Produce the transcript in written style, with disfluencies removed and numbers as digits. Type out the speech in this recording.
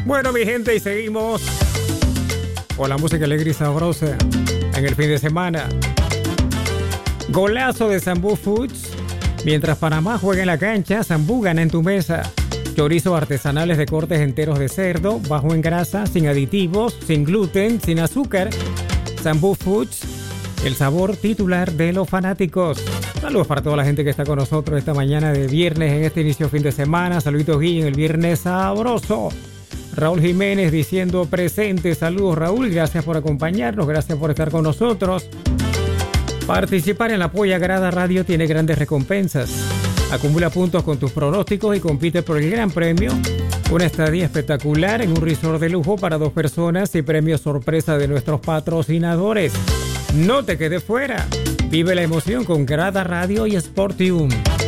Bueno, mi gente, y seguimos con la música alegre y sabrosa en el fin de semana. Golazo de Sambú Foods. Mientras Panamá juega en la cancha, Sambú gana en tu mesa. Chorizos artesanales de cortes enteros de cerdo, bajo en grasa, sin aditivos, sin gluten, sin azúcar. Sambú Foods, el sabor titular de los fanáticos. Saludos para toda la gente que está con nosotros esta mañana de viernes en este inicio de fin de semana. Saluditos Guille en el viernes sabroso. Raúl Jiménez diciendo presente. Saludos Raúl, gracias por acompañarnos, gracias por estar con nosotros. Participar en la Polla Grada Radio tiene grandes recompensas. Acumula puntos con tus pronósticos y compite por el gran premio. Una estadía espectacular en un resort de lujo para 2 personas y premios sorpresa de nuestros patrocinadores. No te quedes fuera. Vive la emoción con Grada Radio y Sportium.